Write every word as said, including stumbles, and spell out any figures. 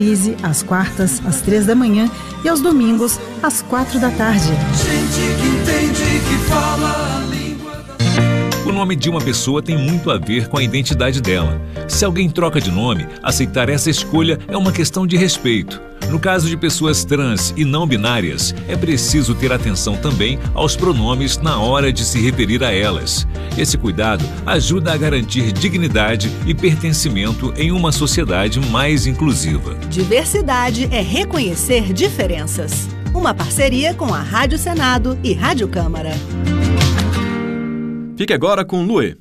Easy, às quartas, às três da manhã e aos domingos, às quatro da tarde. Gente que entende, que fala a língua da... O nome de uma pessoa tem muito a ver com a identidade dela. Se alguém troca de nome, aceitar essa escolha é uma questão de respeito. No caso de pessoas trans e não binárias, é preciso ter atenção também aos pronomes na hora de se referir a elas. Esse cuidado ajuda a garantir dignidade e pertencimento em uma sociedade mais inclusiva. Diversidade é reconhecer diferenças. Uma parceria com a Rádio Senado e Rádio Câmara. Fique agora com Luê.